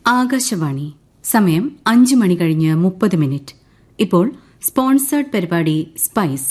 ആകാശവാണി. സമയം 5:30 ഇപ്പോൾ സ്പോൺസേർഡ് പരിപാടി spice.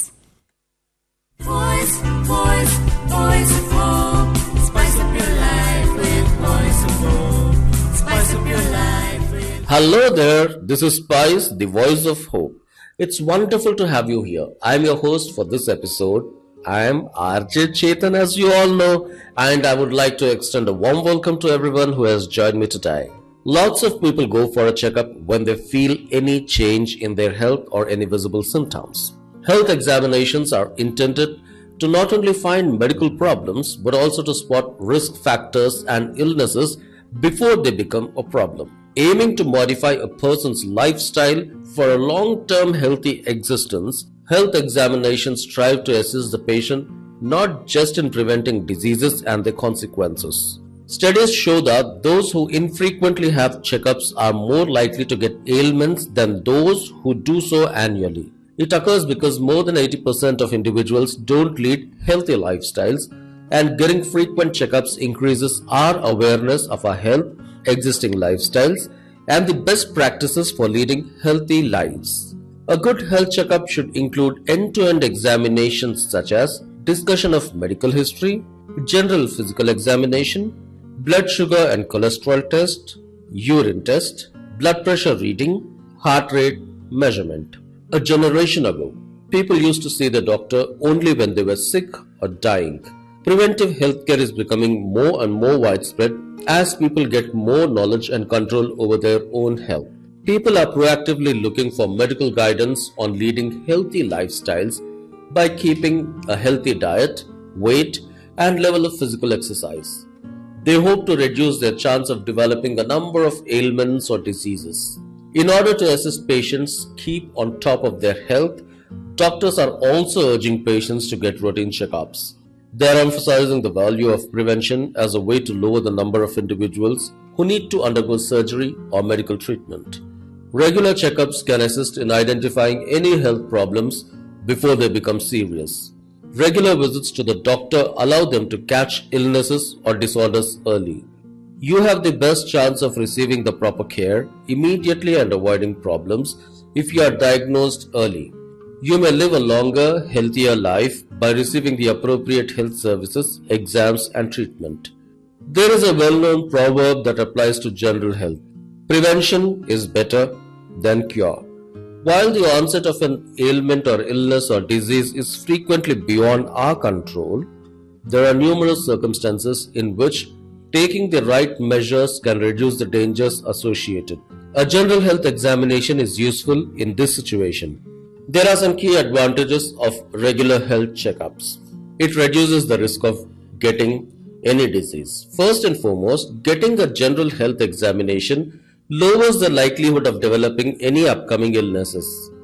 Hello there, this is Spice, the voice of hope. It's wonderful to have you here. I'm your host for this episode. I'm RJ Chetan, as you all know, and I would like to extend a warm welcome to everyone who has joined me today. Lots of people go for a checkup when they feel any change in their health or any visible symptoms. Health examinations are intended to not only find medical problems but also to spot risk factors and illnesses before they become a problem. Aiming to modify a person's lifestyle for a long-term healthy existence, health examinations strive to assist the patient not just in preventing diseases and their consequences. Studies show that those who infrequently have checkups are more likely to get ailments than those who do so annually. It occurs because more than 80% of individuals don't lead healthy lifestyles, and getting frequent checkups increases our awareness of our health, existing lifestyles, and the best practices for leading healthy lives. A good health checkup should include end-to-end examinations such as discussion of medical history, general physical examination, blood sugar and cholesterol test, urine test, blood pressure reading, heart rate measurement. A generation ago, people used to see the doctor only when they were sick or dying. Preventive healthcare is becoming more and more widespread as people get more knowledge and control over their own health. People are proactively looking for medical guidance on leading healthy lifestyles by keeping a healthy diet, weight, and level of physical exercise. They hope to reduce their chance of developing a number of ailments or diseases. In order to assist patients keep on top of their health, doctors are also urging patients to get routine checkups. They are emphasizing the value of prevention as a way to lower the number of individuals who need to undergo surgery or medical treatment. Regular checkups can assist in identifying any health problems before they become serious. Regular visits to the doctor allow them to catch illnesses or disorders early. You have the best chance of receiving the proper care immediately and avoiding problems if you are diagnosed early. You may live a longer, healthier life by receiving the appropriate health services, exams, and treatment. There is a well-known proverb that applies to general health. Prevention is better than cure. While the onset of an ailment or illness or disease is frequently beyond our control, there are numerous circumstances in which taking the right measures can reduce the dangers associated. A general health examination is useful in this situation. There are some key advantages of regular health checkups. It reduces the risk of getting any disease. First and foremost, getting a general health examination lowers the likelihood of developing any upcoming illnesses.